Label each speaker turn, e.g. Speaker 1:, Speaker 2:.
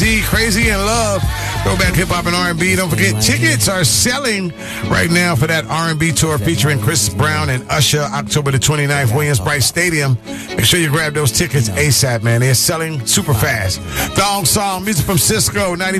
Speaker 1: D, Crazy in Love. Throwback hip-hop and R&B. Don't forget, tickets are selling right now for that R&B tour featuring Chris Brown and Usher, October the 29th, Williams-Brice Stadium. Make sure you grab those tickets ASAP, man. They're selling super fast. Thong Song, music from Cisco, 94.